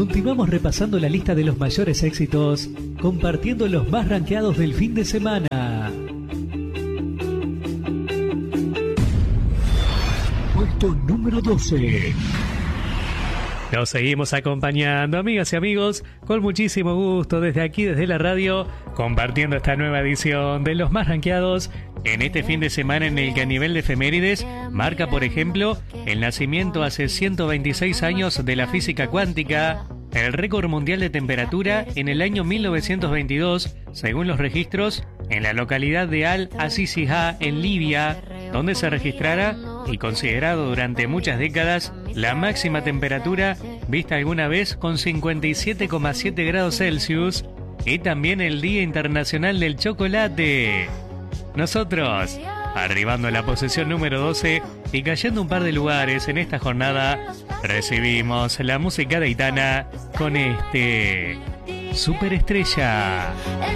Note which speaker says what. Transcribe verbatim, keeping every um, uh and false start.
Speaker 1: Continuamos repasando la lista de los mayores éxitos, compartiendo los más rankeados del fin de semana. Puesto número doce. Nos seguimos acompañando, amigas y amigos, con muchísimo gusto desde aquí, desde la radio, compartiendo esta nueva edición de los más rankeados en este fin de semana en el que a nivel de efemérides marca, por ejemplo, el nacimiento hace ciento veintiséis años de la física cuántica, el récord mundial de temperatura en el año mil novecientos veintidós, según los registros, en la localidad de Al-Azizia, en Libia, donde se registrara y considerado durante muchas décadas la máxima temperatura vista alguna vez con cincuenta y siete coma siete grados Celsius, y también el Día Internacional del Chocolate. Nosotros, arribando a la posición número doce y cayendo un par de lugares en esta jornada, recibimos la música de Aitana con este Superestrella.